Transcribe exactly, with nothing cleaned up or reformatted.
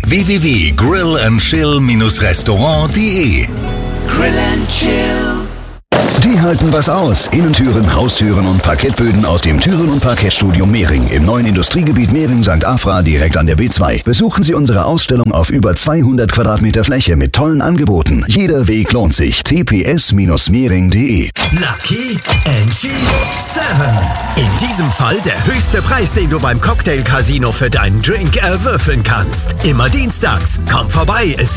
w w w punkt grill and chill restaurant punkt de. Grill and Chill. Die halten was aus. Innentüren, Haustüren und Parkettböden aus dem Türen- und Parkettstudio Mehring im neuen Industriegebiet Mehring-Sankt Afra direkt an der B zwei. Besuchen Sie unsere Ausstellung auf über zweihundert Quadratmeter Fläche mit tollen Angeboten. Jeder Weg lohnt sich. t p s Bindestrich mehring punkt de. Lucky Angie sieben. In diesem Fall der höchste Preis, den du beim Cocktail Casino für deinen Drink erwürfeln kannst. Immer dienstags. Komm vorbei, es